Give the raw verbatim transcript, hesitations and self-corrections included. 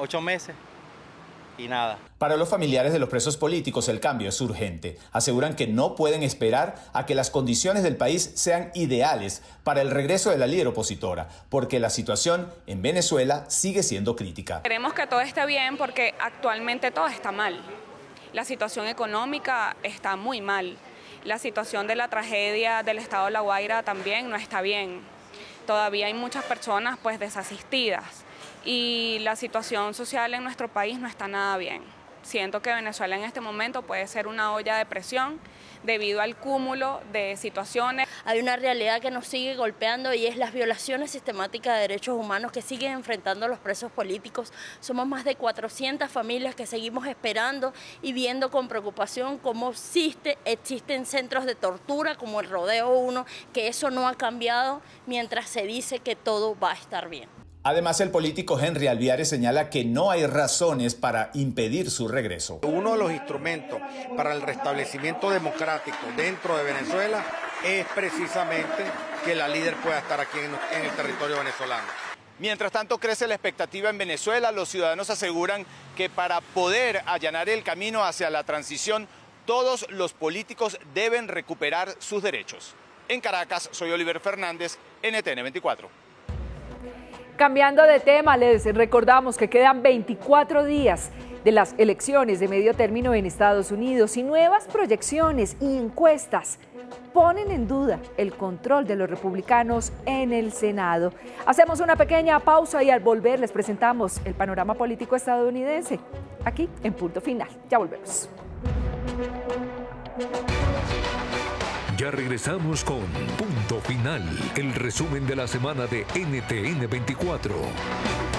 ocho meses y nada. Para los familiares de los presos políticos el cambio es urgente. Aseguran que no pueden esperar a que las condiciones del país sean ideales para el regreso de la líder opositora, porque la situación en Venezuela sigue siendo crítica. Queremos que todo esté bien porque actualmente todo está mal. La situación económica está muy mal. La situación de la tragedia del estado de La Guaira también no está bien. Todavía hay muchas personas pues desasistidas. Y la situación social en nuestro país no está nada bien. Siento que Venezuela en este momento puede ser una olla de presión debido al cúmulo de situaciones. Hay una realidad que nos sigue golpeando y es las violaciones sistemáticas de derechos humanos que siguen enfrentando los presos políticos. Somos más de cuatrocientas familias que seguimos esperando y viendo con preocupación cómo existe, existen centros de tortura como el Rodeo uno, que eso no ha cambiado mientras se dice que todo va a estar bien. Además, el político Henry Alviares señala que no hay razones para impedir su regreso. Uno de los instrumentos para el restablecimiento democrático dentro de Venezuela es precisamente que la líder pueda estar aquí en, en el territorio venezolano. Mientras tanto, crece la expectativa en Venezuela. Los ciudadanos aseguran que para poder allanar el camino hacia la transición, todos los políticos deben recuperar sus derechos. En Caracas, soy Oliver Fernández, N T N veinticuatro. Cambiando de tema, les recordamos que quedan veinticuatro días de las elecciones de medio término en Estados Unidos y nuevas proyecciones y encuestas ponen en duda el control de los republicanos en el Senado. Hacemos una pequeña pausa y al volver les presentamos el panorama político estadounidense, aquí en Punto Final. Ya volvemos. Ya regresamos con Punto Final, el resumen de la semana de N T N veinticuatro.